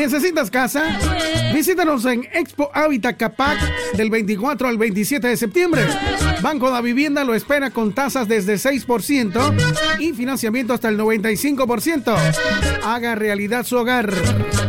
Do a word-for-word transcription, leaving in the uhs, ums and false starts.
¿Necesitas casa? Visítanos en Expo Hábitat Capac del veinticuatro al veintisiete de septiembre. Banco de Vivienda lo espera con tasas desde seis por ciento y financiamiento hasta el noventa y cinco por ciento. Haga realidad su hogar.